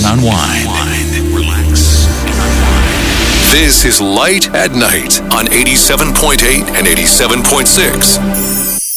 unwind. Relax. This is Light at Night on 87.8 and 87.6.